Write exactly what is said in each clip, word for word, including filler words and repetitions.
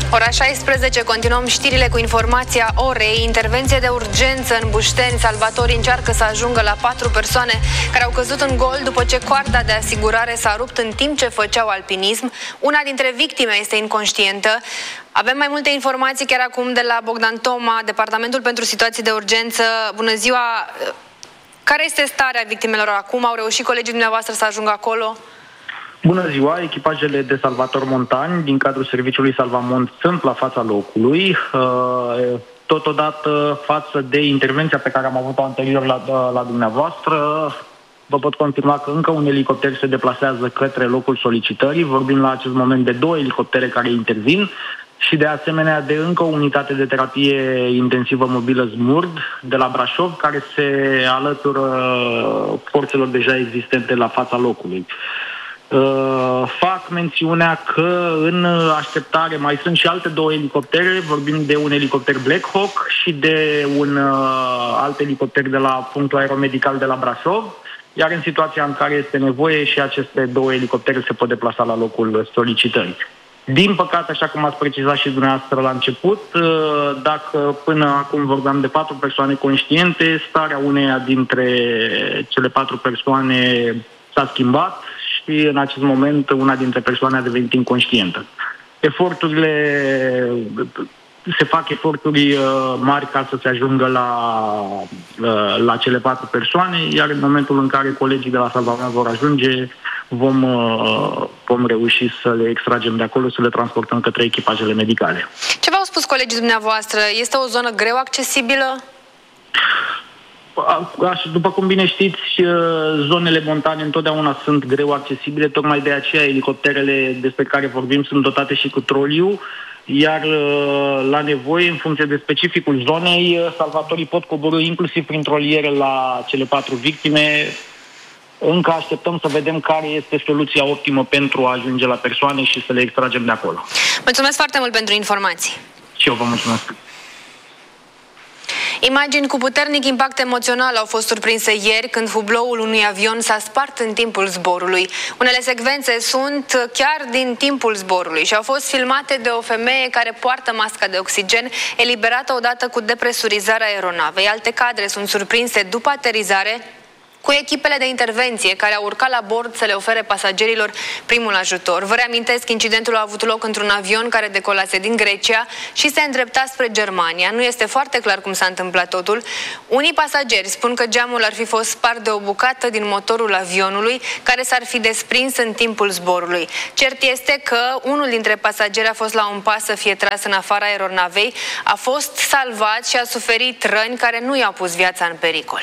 Ora șaisprezece, continuăm știrile cu informația orei. Intervenție de urgență în Bușteni. Salvatorii încearcă să ajungă la patru persoane care au căzut în gol după ce coarda de asigurare s-a rupt în timp ce făceau alpinism. Una dintre victime este inconștientă. Avem mai multe informații chiar acum de la Bogdan Toma, Departamentul pentru Situații de Urgență. Bună ziua! Care este starea victimelor acum? Au reușit colegii dumneavoastră să ajungă acolo? Bună ziua! Echipajele de salvatori montani din cadrul serviciului Salvamont sunt la fața locului. Totodată, față de intervenția pe care am avut-o anterior la, la dumneavoastră, vă pot confirma că încă un elicopter se deplasează către locul solicitării. Vorbim la acest moment de două elicoptere care intervin și de asemenea de încă o unitate de terapie intensivă mobilă Zmurd de la Brașov, care se alătură forțelor deja existente la fața locului. Uh, fac mențiunea că în așteptare mai sunt și alte două elicoptere. Vorbim de un elicopter Black Hawk și de un uh, alt elicopter de la punctul aeromedical de la Brașov, iar în situația în care este nevoie și aceste două elicoptere se pot deplasa la locul solicitării. Din păcate, așa cum ați precizat și dumneavoastră la început, dacă până acum vorbeam de patru persoane conștiente, starea uneia dintre cele patru persoane s-a schimbat și în acest moment una dintre persoane a devenit inconștientă. Eforturile, se fac eforturi mari ca să se ajungă la, la cele patru persoane, iar în momentul în care colegii de la Salvament vor ajunge, vom, vom reuși să le extragem de acolo, să le transportăm către echipajele medicale. Ce v-au spus colegii dumneavoastră? Este o zonă greu accesibilă? După cum bine știți, zonele montane întotdeauna sunt greu accesibile, tocmai de aceea elicopterele despre care vorbim sunt dotate și cu troliu, iar la nevoie, în funcție de specificul zonei, salvatorii pot coborî inclusiv prin troliere la cele patru victime. Încă așteptăm să vedem care este soluția optimă pentru a ajunge la persoane și să le extragem de acolo. Mulțumesc foarte mult pentru informații. Și eu vă mulțumesc. Imagini cu puternic impact emoțional au fost surprinse ieri când hubloul unui avion s-a spart în timpul zborului. Unele secvențe sunt chiar din timpul zborului și au fost filmate de o femeie care poartă masca de oxigen, eliberată odată cu depresurizarea aeronavei. Alte cadre sunt surprinse după aterizare, cu echipele de intervenție care au urcat la bord să le ofere pasagerilor primul ajutor. Vă reamintesc, incidentul a avut loc într-un avion care decolase din Grecia și se îndrepta spre Germania. Nu este foarte clar cum s-a întâmplat totul. Unii pasageri spun că geamul ar fi fost spart de o bucată din motorul avionului care s-ar fi desprins în timpul zborului. Cert este că unul dintre pasageri a fost la un pas să fie tras în afara aeronavei, a fost salvat și a suferit răni care nu i-au pus viața în pericol.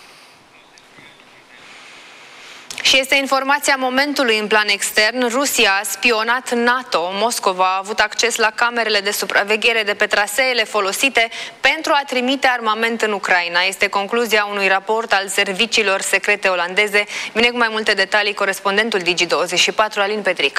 Și este informația momentului în plan extern. Rusia a spionat NATO. Moscova a avut acces la camerele de supraveghere de pe traseele folosite pentru a trimite armament în Ucraina. Este concluzia unui raport al serviciilor secrete olandeze. Vine cu mai multe detalii corespondentul Digi douăzeci și patru, Alin Petrica.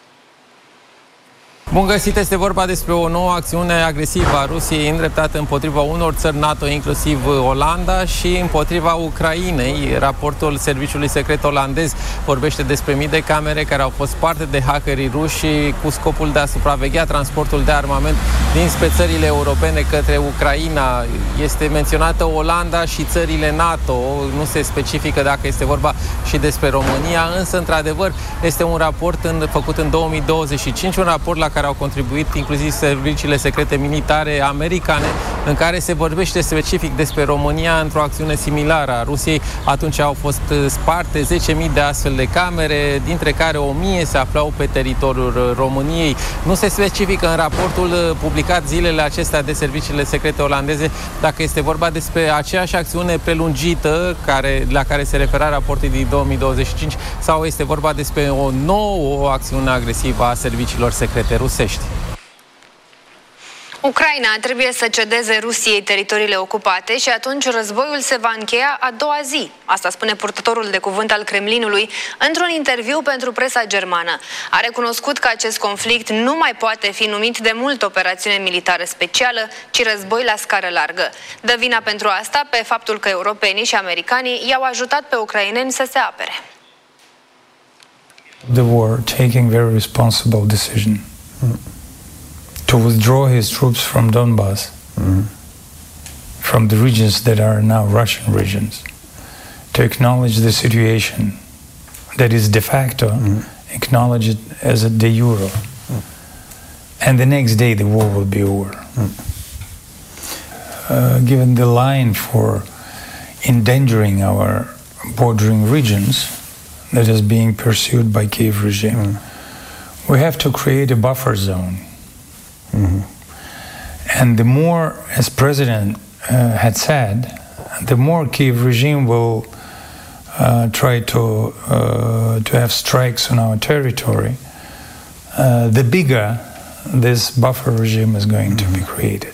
Bun găsit, este vorba despre o nouă acțiune agresivă a Rusiei îndreptată împotriva unor țări NATO, inclusiv Olanda, și împotriva Ucrainei. Raportul serviciului secret olandez vorbește despre mii de camere care au fost parte de hackerii ruși cu scopul de a supraveghea transportul de armament dinspre țările europene către Ucraina. Este menționată Olanda și țările NATO, nu se specifică dacă este vorba și despre România, însă, într-adevăr, este un raport în, făcut în două mii douăzeci și cinci, un raport la care au contribuit inclusiv serviciile secrete militare americane, în care se vorbește specific despre România într-o acțiune similară a Rusiei. Atunci au fost sparte zece mii de astfel de camere, dintre care o mie se aflau pe teritoriul României. Nu se specifică în raportul publicat zilele acestea de serviciile secrete olandeze dacă este vorba despre aceeași acțiune prelungită care, la care se refera raportul din două mii douăzeci și cinci sau este vorba despre o nouă acțiune agresivă a serviciilor secrete rusești. Ucraina trebuie să cedeze Rusiei teritoriile ocupate și atunci războiul se va încheia a doua zi. Asta spune purtătorul de cuvânt al Kremlinului într-un interviu pentru presa germană. A recunoscut că acest conflict nu mai poate fi numit de mult operațiune militară specială, ci război la scară largă. Dă vina pentru asta pe faptul că europenii și americanii i-au ajutat pe ucraineni să se apere. The war taking very responsible decision to withdraw his troops from Donbass, mm-hmm. from the regions that are now Russian regions, to acknowledge the situation that is de facto, mm-hmm. acknowledge it as a de jure, mm-hmm. and the next day the war will be over. Mm-hmm. Uh, given the line for endangering our bordering regions that is being pursued by Kiev regime, mm-hmm. we have to create a buffer zone. Mm-hmm. And the more, as President uh, had said, the more Kiev regime will uh, try to uh, to have strikes on our territory, uh, the bigger this buffer regime is going mm-hmm. to be created.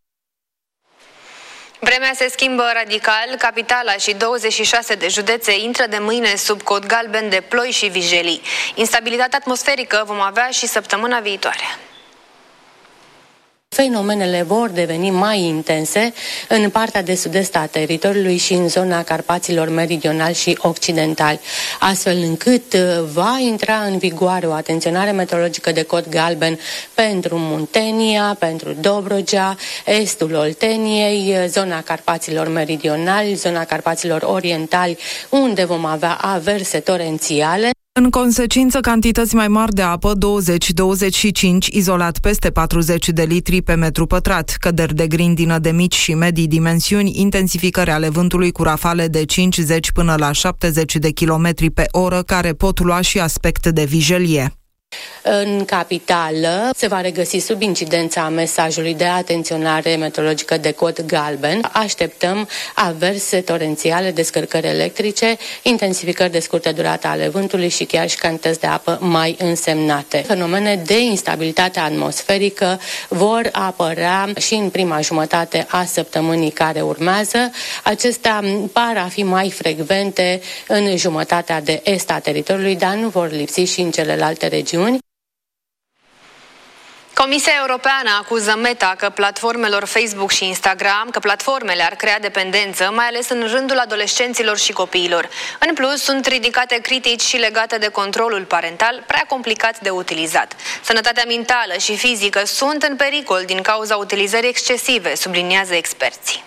Vremea se schimbă radical, capitala și douăzeci și șase de județe intră de mâine sub cod galben de ploi și vijelii. Instabilitate atmosferică vom avea și săptămâna viitoare. Fenomenele vor deveni mai intense în partea de sud-est a teritoriului și în zona Carpaților meridionali și occidentali, astfel încât va intra în vigoare o atenționare meteorologică de cod galben pentru Muntenia, pentru Dobrogea, estul Olteniei, zona Carpaților meridionali, zona Carpaților orientali, unde vom avea averse torențiale. În consecință, cantități mai mari de apă, douăzeci douăzeci și cinci, izolat peste patruzeci de litri pe metru pătrat, căderi de grindină de mici și medii dimensiuni, intensificări ale vântului cu rafale de cincizeci până la șaptezeci de kilometri pe oră, care pot lua și aspect de vijelie. În capitală se va regăsi sub incidența mesajului de atenționare meteorologică de cod galben. Așteptăm averse torențiale, descărcări electrice, intensificări de scurtă durată ale vântului și chiar și cantități de apă mai însemnate. Fenomene de instabilitate atmosferică vor apărea și în prima jumătate a săptămânii care urmează. Acestea par a fi mai frecvente în jumătatea de est a teritoriului, dar nu vor lipsi și în celelalte regiuni. Comisia Europeană acuză Meta că platformelor Facebook și Instagram, că platformele ar crea dependență, mai ales în rândul adolescenților și copiilor. În plus, sunt ridicate critici și legate de controlul parental, prea complicat de utilizat. Sănătatea mentală și fizică sunt în pericol din cauza utilizării excesive, subliniază experții.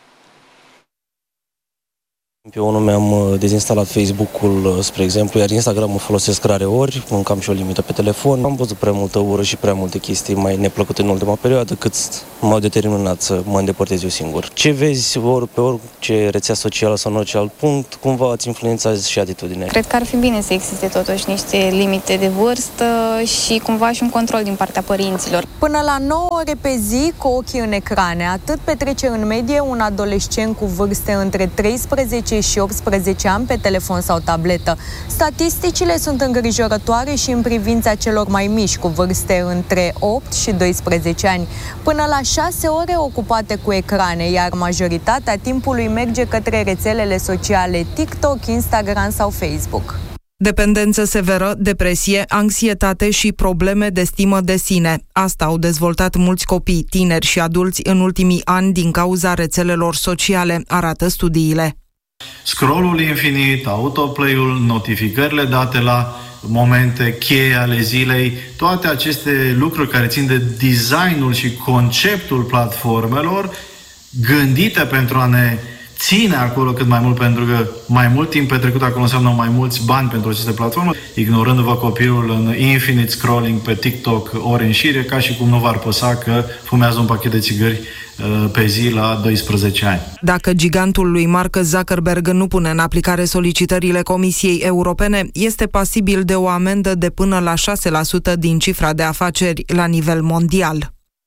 Eu unul mi-am dezinstalat Facebook-ul, spre exemplu, iar Instagram-ul folosesc rare ori, încă am și o limită pe telefon. Am văzut prea multă ură și prea multe chestii mai neplăcute în ultima perioadă, cât m-au determinat să mă îndepărtez eu singur. Ce vezi ori pe orice rețea socială sau în orice alt punct, cumva îți influențează și atitudinea. Cred că ar fi bine să existe totuși niște limite de vârstă și cumva și un control din partea părinților. Până la nouă ore pe zi cu ochii în ecrane, atât petrece în medie un adolescent cu vârste între treisprezece și optsprezece ani pe telefon sau tabletă. Statisticile sunt îngrijorătoare și în privința celor mai mici, cu vârste între opt și doisprezece ani, până la șase ore ocupate cu ecrane, iar majoritatea timpului merge către rețelele sociale TikTok, Instagram sau Facebook. Dependență severă, depresie, anxietate și probleme de stimă de sine. Asta au dezvoltat mulți copii, tineri și adulți în ultimii ani din cauza rețelelor sociale, arată studiile. Scrollul infinit, autoplay-ul, notificările date la momente cheie ale zilei, toate aceste lucruri care țin de designul și conceptul platformelor, gândite pentru a ne ține acolo cât mai mult, pentru că mai mult timp petrecut acolo înseamnă mai mulți bani pentru aceste platforme, ignorându-vă copilul în infinite scrolling pe TikTok ore în șire, ca și cum nu v-ar păsa că fumează un pachet de țigări pe zi la doisprezece ani. Dacă gigantul lui Mark Zuckerberg nu pune în aplicare solicitările Comisiei Europene, este pasibil de o amendă de până la șase la sută din cifra de afaceri la nivel mondial.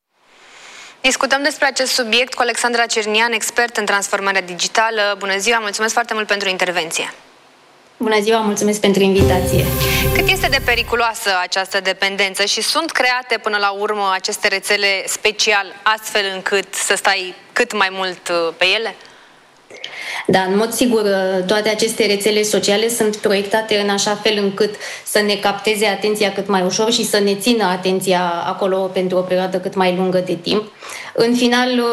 Discutăm despre acest subiect cu Alexandra Cernian, expert în transformarea digitală. Bună ziua, mulțumesc foarte mult pentru intervenție. Bună ziua, mulțumesc pentru invitație. Cât este de periculoasă această dependență și sunt create până la urmă aceste rețele special astfel încât să stai cât mai mult pe ele? Da, în mod sigur, toate aceste rețele sociale sunt proiectate în așa fel încât să ne capteze atenția cât mai ușor și să ne țină atenția acolo pentru o perioadă cât mai lungă de timp. În final,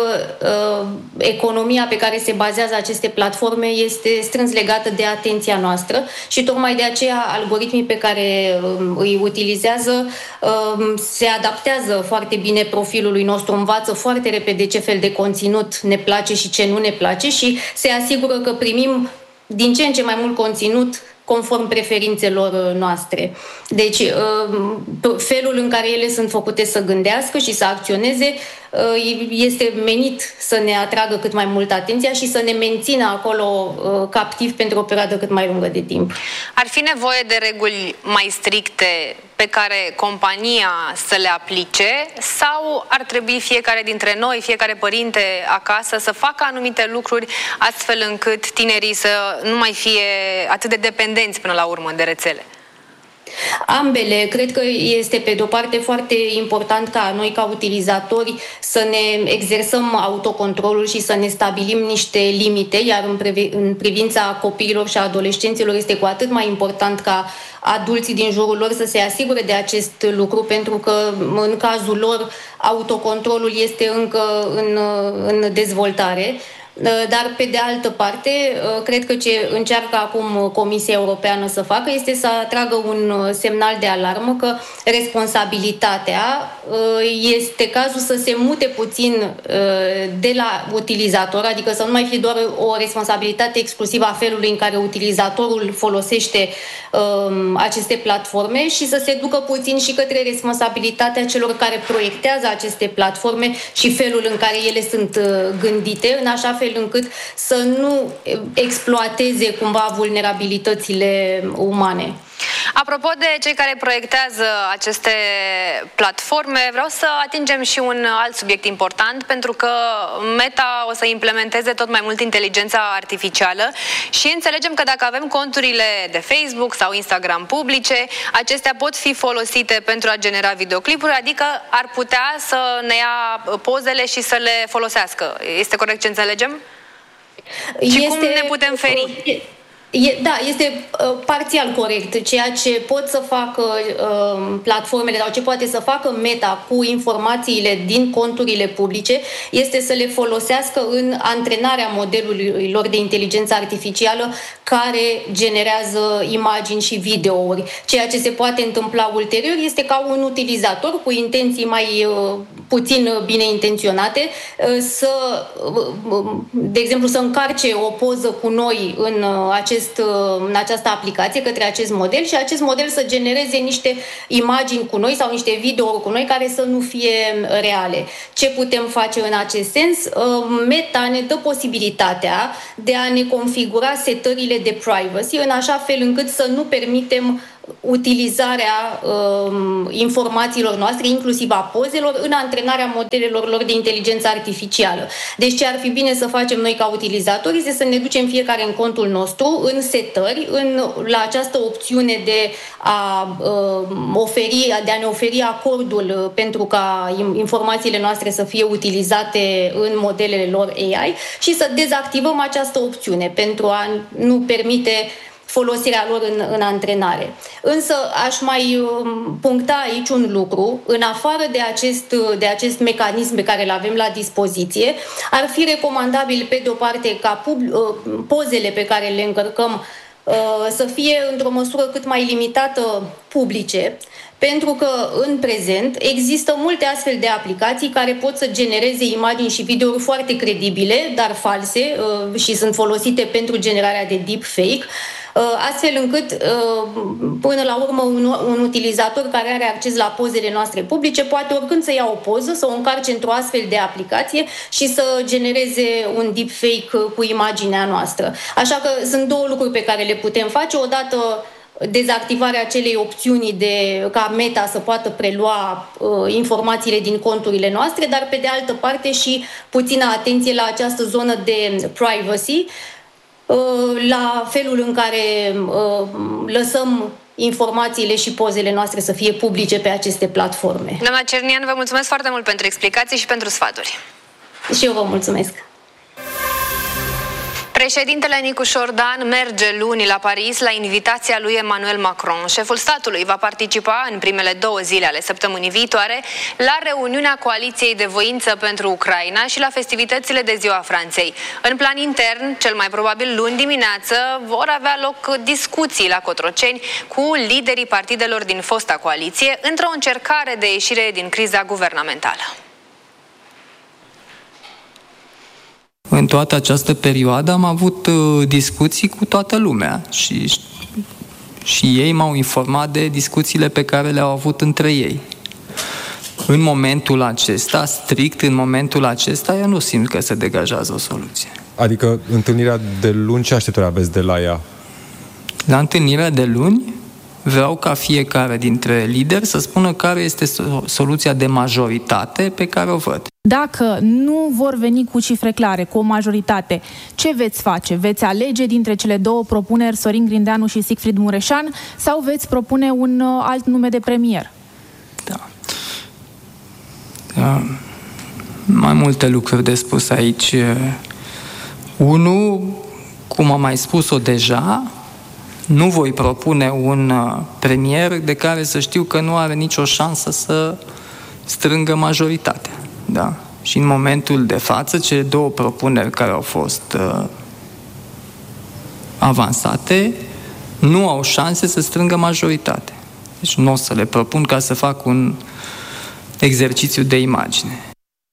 economia pe care se bazează aceste platforme este strâns legată de atenția noastră și tocmai de aceea algoritmii pe care îi utilizează se adaptează foarte bine profilului nostru, învață foarte repede ce fel de conținut ne place și ce nu ne place și se asigură că primim din ce în ce mai mult conținut conform preferințelor noastre. Deci, felul în care ele sunt făcute să gândească și să acționeze este menit să ne atragă cât mai mult atenția și să ne mențină acolo captiv pentru o perioadă cât mai lungă de timp. Ar fi nevoie de reguli mai stricte pe care compania să le aplice sau ar trebui fiecare dintre noi, fiecare părinte acasă să facă anumite lucruri astfel încât tinerii să nu mai fie atât de dependenți până la urmă de rețele? Ambele. Cred că este pe de-o parte foarte important ca noi ca utilizatori să ne exersăm autocontrolul și să ne stabilim niște limite, iar în, priv- în privința copiilor și adolescenților este cu atât mai important ca adulții din jurul lor să se asigure de acest lucru, pentru că în cazul lor autocontrolul este încă în, în dezvoltare. Dar, pe de altă parte, cred că ce încearcă acum Comisia Europeană să facă este să atragă un semnal de alarmă că responsabilitatea este cazul să se mute puțin de la utilizator, adică să nu mai fie doar o responsabilitate exclusivă a felului în care utilizatorul folosește aceste platforme și să se ducă puțin și către responsabilitatea celor care proiectează aceste platforme și felul în care ele sunt gândite, în așa fel încât să nu exploateze cumva vulnerabilitățile umane. Apropo de cei care proiectează aceste platforme, vreau să atingem și un alt subiect important, pentru că Meta o să implementeze tot mai mult inteligența artificială și înțelegem că dacă avem conturile de Facebook sau Instagram publice, acestea pot fi folosite pentru a genera videoclipuri, adică ar putea să ne ia pozele și să le folosească. Este corect ce înțelegem? Și este... cum ne putem feri? E, da, este uh, parțial corect. Ceea ce pot să facă uh, platformele sau ce poate să facă Meta cu informațiile din conturile publice este să le folosească în antrenarea modelului lor de inteligență artificială care generează imagini și videouri. Ceea ce se poate întâmpla ulterior este ca un utilizator cu intenții mai uh, puțin bine intenționate uh, să, uh, de exemplu, să încarce o poză cu noi în uh, acest în această aplicație, către acest model și acest model să genereze niște imagini cu noi sau niște videouri cu noi care să nu fie reale. Ce putem face în acest sens? Meta ne dă posibilitatea de a ne configura setările de privacy în așa fel încât să nu permitem utilizarea um, informațiilor noastre, inclusiv a pozelor, în antrenarea modelelor lor de inteligență artificială. Deci ce ar fi bine să facem noi ca utilizatori este să ne ducem fiecare în contul nostru, în setări, în, la această opțiune de a, um, oferi, de a ne oferi acordul pentru ca informațiile noastre să fie utilizate în modelele lor A I și să dezactivăm această opțiune pentru a nu permite folosirea lor în, în antrenare. Însă aș mai puncta aici un lucru. În afară de acest, de acest mecanism pe care îl avem la dispoziție, ar fi recomandabil pe de-o parte ca pub, pozele pe care le încărcăm să fie într-o măsură cât mai limitată publice, pentru că în prezent există multe astfel de aplicații care pot să genereze imagini și videouri foarte credibile, dar false și sunt folosite pentru generarea de deepfake, astfel încât până la urmă un, un utilizator care are acces la pozele noastre publice poate oricând să ia o poză, să o încarce într-o astfel de aplicație și să genereze un deepfake cu imaginea noastră. Așa că sunt două lucruri pe care le putem face. Odată dezactivarea acelei opțiuni de ca Meta să poată prelua uh, informațiile din conturile noastre, dar pe de altă parte și puțină atenție la această zonă de privacy, uh, la felul în care uh, lăsăm informațiile și pozele noastre să fie publice pe aceste platforme. Doamna Cernian, vă mulțumesc foarte mult pentru explicații și pentru sfaturi. Și eu vă mulțumesc. Președintele Nicu Șordan merge luni la Paris la invitația lui Emmanuel Macron. Șeful statului va participa în primele două zile ale săptămânii viitoare la reuniunea Coaliției de Voință pentru Ucraina și la festivitățile de Ziua Franței. În plan intern, cel mai probabil luni dimineață, vor avea loc discuții la Cotroceni cu liderii partidelor din fosta coaliție într-o încercare de ieșire din criza guvernamentală. În toată această perioadă am avut uh, discuții cu toată lumea și, și ei m-au informat de discuțiile pe care le-au avut între ei. În momentul acesta, strict în momentul acesta, eu nu simt că se degajează o soluție. Adică întâlnirea de luni, ce așteptări aveți de la ea? La întâlnirea de luni vreau ca fiecare dintre lideri să spună care este soluția de majoritate pe care o văd. Dacă nu vor veni cu cifre clare, cu o majoritate, ce veți face? Veți alege dintre cele două propuneri, Sorin Grindeanu și Siegfried Mureșan, sau veți propune un alt nume de premier? Da. Da. Mai multe lucruri de spus aici. Unu, cum am mai spus-o deja, nu voi propune un premier de care să știu că nu are nicio șansă să strângă majoritatea. Da. Și în momentul de față, cele două propuneri care au fost uh, avansate nu au șanse să strângă majoritate. Deci nu o să le propun ca să fac un exercițiu de imagine.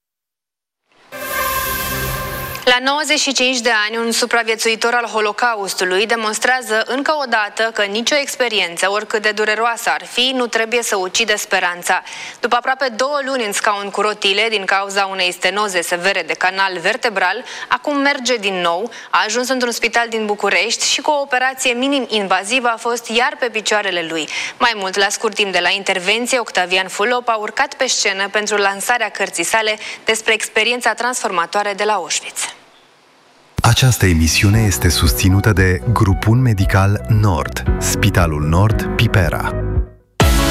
La nouăzeci și cinci de ani, un supraviețuitor al Holocaustului demonstrează încă o dată că nicio experiență, oricât de dureroasă ar fi, nu trebuie să ucidă speranța. După aproape două luni în scaun cu rotile din cauza unei stenoze severe de canal vertebral, acum merge din nou, a ajuns într-un spital din București și cu o operație minim-invazivă a fost iar pe picioarele lui. Mai mult, la scurt timp de la intervenție, Octavian Fulop a urcat pe scenă pentru lansarea cărții sale despre experiența transformatoare de la Auschwitz. Această emisiune este susținută de Grupul Medical Nord, Spitalul Nord Pipera.